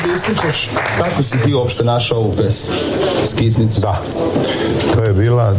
da ispričaš kako si ti uopšte našao ovu pesmu Skitnicu? Da, to je bila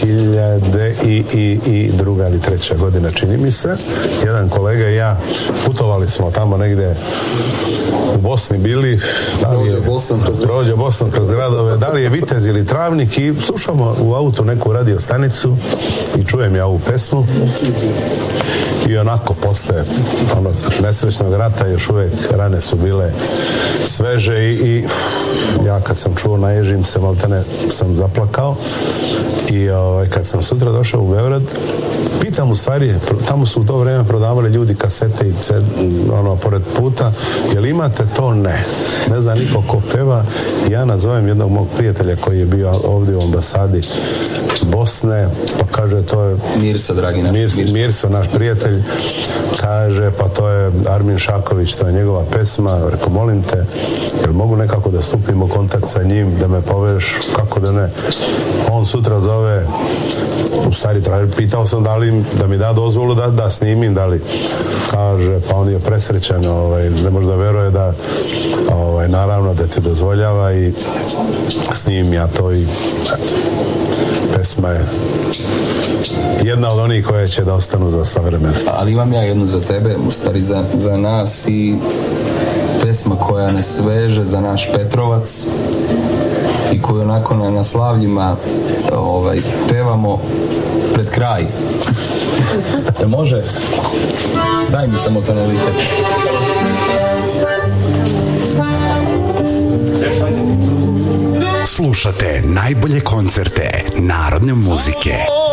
2002. ili 2003. godina, čini mi se. Jedan kolega i ja putovali smo tamo negde u Bosni bili, prođe Bosnom kroz gradove, da li je Vitez ili Travnik, i slušamo u autu neku radio stanicu i čujem ja ovu pesmu i onako posle onog nesrećnog rata još uvek rane su bile sveže i ja kad sam čuo naježim se, maltene sam zaplakao. I kad sam sutra došao u Beograd, pitam u stvari, tamo su u to vreme prodavali ljudi kasete i pored puta, jel imate to? Ne zna niko ko peva. Ja nazovem jednog mog prijatelja koji je bio ovdje u ambasadi Bosne, pa kaže to je Mirsa, dragi Mirsa, naš prijatelj, kaže pa to je Armin Šaković, to je njegova pesma. Rekao, molim te, jer mogu nekako da stupim u kontakt sa njim, da me poveš, kako da ne. On sutra zove, u stvari pitao sam da mi da dozvolu da snimim, da li, kaže, pa on je presrećan, ne može da veruje da naravno da ti dozvoljava i snimim ja to i pesma je jedna od onih koje će da ostanu za sva vremena. Ali imam ja jednu za tebe, u stvari za nas, i pesma koja nas veže za naš Petrovac i koju onako na slavljima pevamo pred kraj. Može? Daj mi samo tonalitet. Slušate najbolje koncerte narodne muzike.